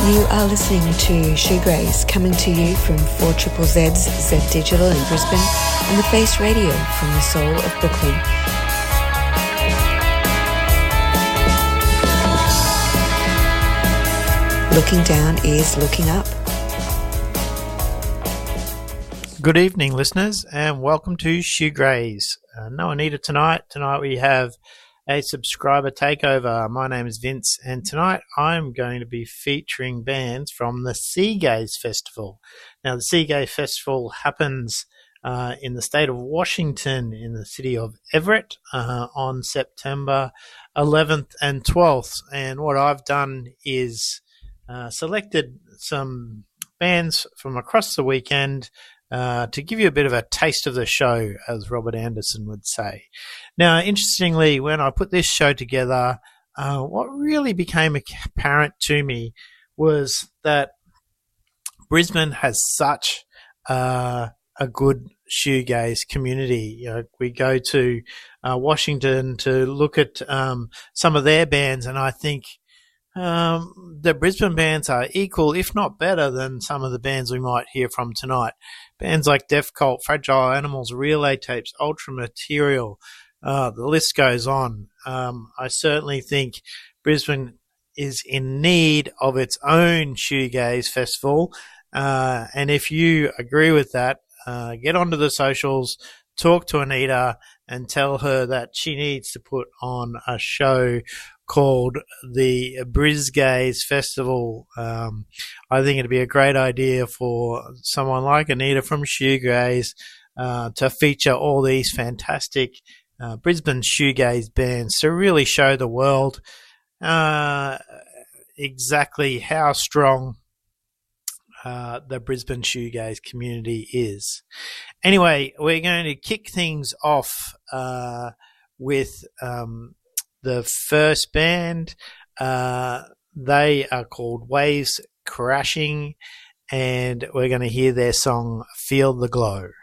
You are listening to Shoegaze, coming to you from 4ZZZ's Z Digital in Brisbane and the Face Radio from the soul of Brooklyn. Looking down is looking up. Good evening, listeners, and welcome to Shoegaze. No Anita tonight. Tonight we have a subscriber takeover. My name is Vince, and tonight I'm going to be featuring bands from the Seagaze Festival. Now, the Seagaze Festival happens in the state of Washington, in the city of Everett, on September 11th and 12th. And what I've done is selected some bands from across the weekend to give you a bit of a taste of the show, as Robert Anderson would say. Now, interestingly, when I put this show together, what really became apparent to me was that Brisbane has such a good shoegaze community. You know, we go to Washington to look at some of their bands, and I think the Brisbane bands are equal, if not better, than some of the bands we might hear from tonight. Bands like Deaf Cult, Fragile Animals, Relay Tapes, Ultra Material, the list goes on. I certainly think Brisbane is in need of its own shoegaze festival, and if you agree with that, get onto the socials, talk to Anita, and tell her that she needs to put on a show called the Brisgaze Festival. I think it'd be a great idea for someone like Anita from Shoegaze to feature all these fantastic Brisbane shoegaze bands to really show the world exactly how strong the Brisbane shoegaze community is. Anyway, we're going to kick things off with the first band. They are called Waves Crashing, and we're going to hear their song Feel the Glow.